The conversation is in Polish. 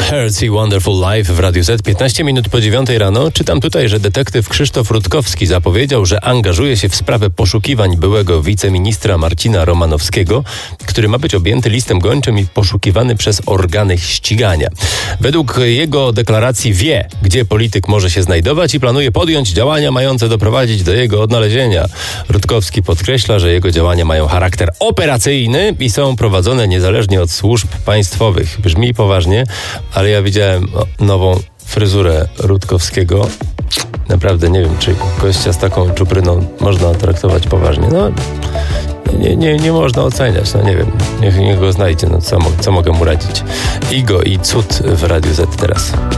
Healthy Wonderful Life w Radiu Z. 15 minut po 9 rano. Czytam tutaj, że detektyw Krzysztof Rutkowski zapowiedział, że angażuje się w sprawę poszukiwań byłego wiceministra Marcina Romanowskiego, który ma być objęty listem gończym i poszukiwany przez organy ścigania. Według jego deklaracji wie, gdzie polityk może się znajdować i planuje podjąć działania mające doprowadzić do jego odnalezienia. Rutkowski podkreśla, że jego działania mają charakter operacyjny i są prowadzone niezależnie od służb państwowych. Brzmi poważnie, ale ja widziałem nową fryzurę Rutkowskiego. Naprawdę nie wiem, czy gościa z taką czupryną można traktować poważnie. No, nie można oceniać, no nie wiem. Niech go znajdzie, no co mogę mu radzić. Igo i Cud w Radiu Z teraz.